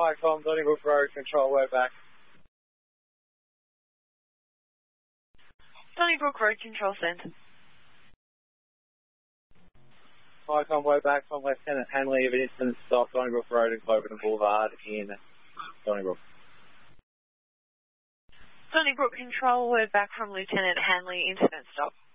Tom, Donnybrook Road, control, we're back. Donnybrook Road, control, send. Hi Tom, we're back from Lieutenant Hanley of an incident stop, Donnybrook Road and Cloverton Boulevard in Donnybrook. Donnybrook Control, we're back from Lieutenant Hanley, incident stop.